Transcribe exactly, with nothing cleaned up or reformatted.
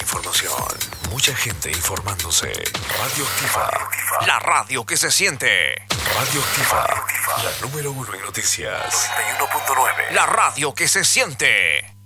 información. Mucha gente informándose. Radioactiva. La radio que se siente. Radioactiva. La número uno en noticias. noventa y uno punto nueve. La radio que se siente.